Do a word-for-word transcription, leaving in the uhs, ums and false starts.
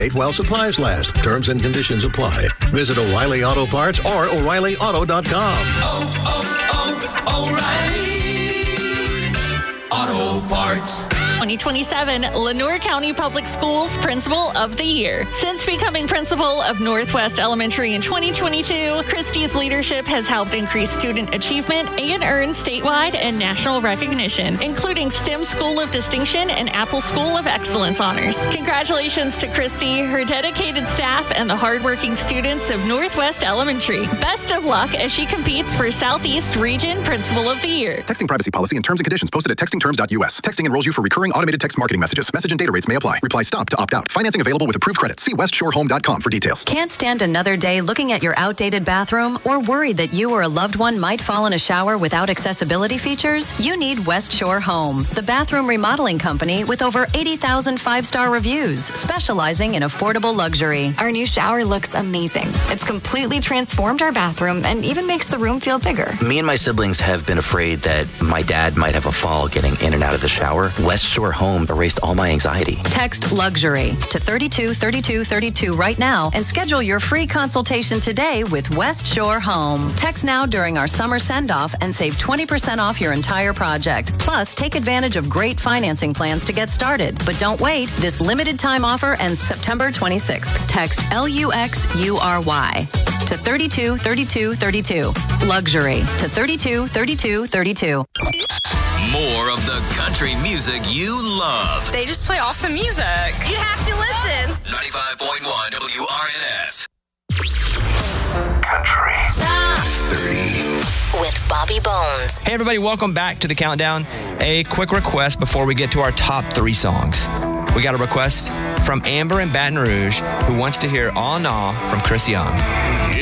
While supplies last. Terms and conditions apply. Visit O'Reilly Auto Parts or O'Reilly Auto dot com. Oh, oh, oh, O'Reilly Auto Parts. twenty twenty-seven Lenoir County Public Schools Principal of the Year. Since becoming principal of Northwest Elementary in twenty twenty-two, Christie's leadership has helped increase student achievement and earn statewide and national recognition, including STEM School of Distinction and Apple School of Excellence honors. Congratulations to Christie, her dedicated staff, and the hardworking students of Northwest Elementary. Best of luck as she competes for Southeast Region Principal of the Year. Texting privacy policy and terms and conditions posted at texting terms dot U S. Texting enrolls you for recurring automated text marketing messages. Message and data rates may apply. Reply stop to opt out. Financing available with approved credit. See west shore home dot com for details. Can't stand another day looking at your outdated bathroom or worried that you or a loved one might fall in a shower without accessibility features? You need West Shore Home, the bathroom remodeling company with over eighty thousand five-star reviews, specializing in affordable luxury. Our new shower looks amazing. It's completely transformed our bathroom and even makes the room feel bigger. Me and my siblings have been afraid that my dad might have a fall getting in and out of the shower. West Shore Home erased all my anxiety. Text luxury to thirty-two thirty-two thirty-two right now and schedule your free consultation today with West Shore Home. Text now during our summer send-off and save twenty percent off your entire project. Plus, take advantage of great financing plans to get started. But don't wait. This limited time offer ends September twenty-sixth. Text L U X U R Y to thirty-two thirty-two thirty-two. Luxury to thirty-two thirty-two thirty-two. More of the country music you love. They just play awesome music. You have to listen. ninety-five point one W R N S. Country. Top thirty. With Bobby Bones. Hey, everybody, welcome back to the Countdown. A quick request before we get to our top three songs. We got a request from Amber in Baton Rouge who wants to hear Aw Nah from Chris Young.